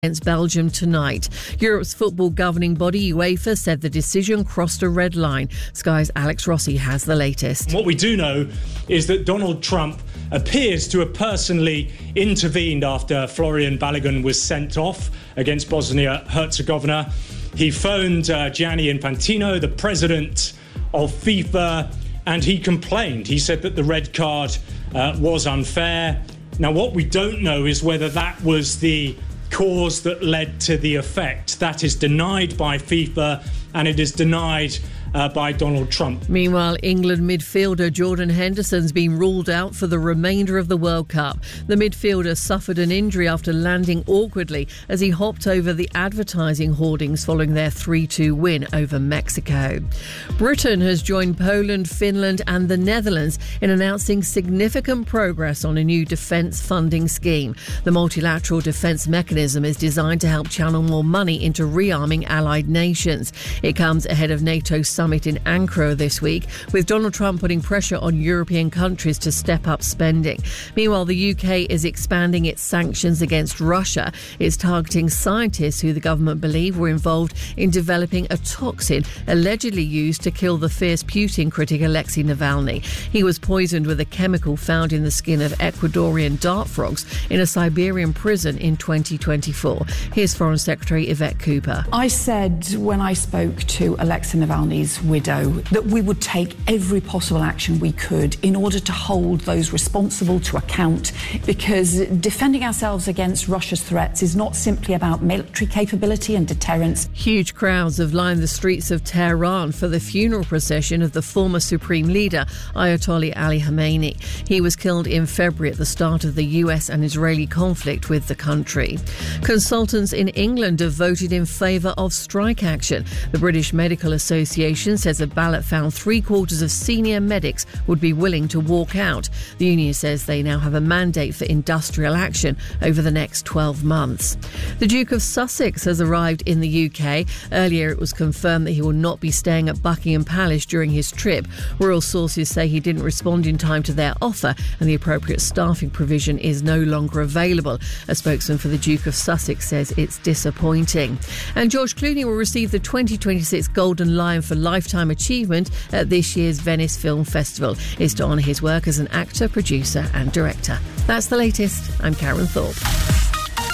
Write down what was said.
against Belgium tonight. Europe's football governing body, UEFA, said the decision crossed a red line. Sky's Alex Rossi has the latest. What we do know is that Donald Trump appears to have personally intervened after Florian Balogun was sent off against Bosnia-Herzegovina. He phoned Gianni Infantino, the president of FIFA, and he complained. He said that the red card was unfair. Now, what we don't know is whether that was the cause that led to the effect. That is denied by FIFA, and it is denied by Donald Trump. Meanwhile, England midfielder Jordan Henderson's been ruled out for the remainder of the World Cup. The midfielder suffered an injury after landing awkwardly as he hopped over the advertising hoardings following their 3-2 win over Mexico. Britain has joined Poland, Finland and the Netherlands in announcing significant progress on a new defence funding scheme. The multilateral defence mechanism is designed to help channel more money into rearming allied nations. It comes ahead of NATO's summit in Ankara this week, with Donald Trump putting pressure on European countries to step up spending. Meanwhile, the UK is expanding its sanctions against Russia. It's targeting scientists who the government believe were involved in developing a toxin allegedly used to kill the fierce Putin critic Alexei Navalny. He was poisoned with a chemical found in the skin of Ecuadorian dart frogs in a Siberian prison in 2024. Here's Foreign Secretary Yvette Cooper. I said when I spoke to Alexei Navalny's widow that we would take every possible action we could in order to hold those responsible to account, because defending ourselves against Russia's threats is not simply about military capability and deterrence. Huge crowds have lined the streets of Tehran for the funeral procession of the former supreme leader Ayatollah Ali Khamenei. He was killed in February at the start of the US and Israeli conflict with the country. Consultants in England have voted in favour of strike action. The British Medical Association says a ballot found 3/4 of senior medics would be willing to walk out. The union says they now have a mandate for industrial action over the next 12 months. The Duke of Sussex has arrived in the UK. Earlier it was confirmed that he will not be staying at Buckingham Palace during his trip. Royal sources say he didn't respond in time to their offer and the appropriate staffing provision is no longer available. A spokesman for the Duke of Sussex says it's disappointing. And George Clooney will receive the 2026 Golden Lion for Lifetime Achievement at this year's Venice Film Festival. It's to honour his work as an actor, producer and director. That's the latest. I'm Karen Thorpe.